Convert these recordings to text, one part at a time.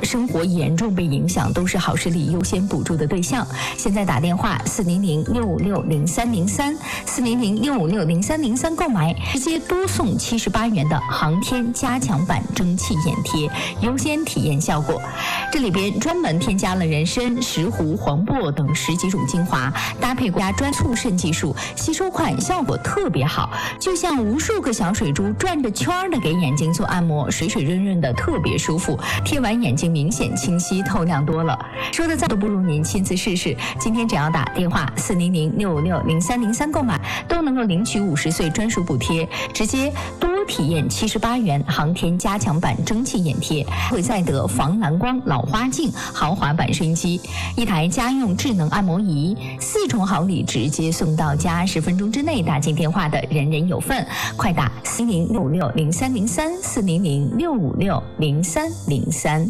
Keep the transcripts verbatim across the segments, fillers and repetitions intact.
生活严重被影响，都是好视力优先补助的对象。现在打电话四零零六五六零三零三四零零六五六零三零三购买，直接多送七十八元的航天加强版蒸汽眼贴，优先体验效果。这里边专门添加了人参、石斛、黄柏等十几种精华，搭配国家专促渗技术，吸收快，效果特别好，就像无数个小水珠转着圈的给眼睛做按摩，水水润润的，特别舒服。贴完眼睛明显清晰透亮多了，说的再都不如您亲自试试。今天只要打电话四零零六五六零三零三购买，都能够领取五十岁专属补贴，直接多体验七十八元航天加强版蒸汽眼贴，会再得防蓝光老花镜豪华版收音机，一台家用智能按摩仪，四重好礼直接送到家，十分钟之内打进电话的人人有份。快打四零六五六零三零三四零零六五六零三零三。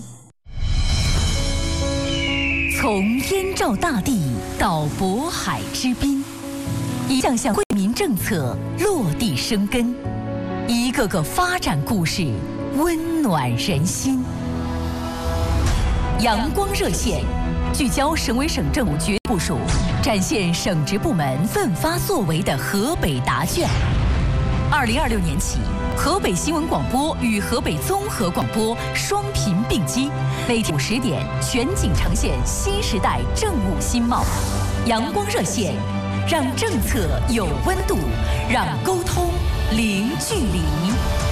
从燕赵大地到渤海之滨，一项项惠民政策落地生根，一个个发展故事温暖人心。阳光热线聚焦省委省政府决部署，展现省直部门奋发作为的河北答卷。二零二六年起，河北新闻广播与河北综合广播双频并机，每天五十点全景呈现新时代政务新貌。阳光热线，让政策有温度，让沟通零距离。